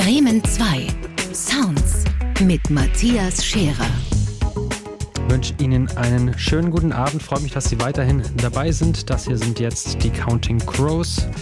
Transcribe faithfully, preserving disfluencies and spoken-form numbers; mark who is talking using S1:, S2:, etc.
S1: Bremen zwei. Sounds mit Matthias Scherer.
S2: Ich wünsche Ihnen einen schönen guten Abend. Freue mich, dass Sie weiterhin dabei sind. Das hier sind jetzt die Counting Crows.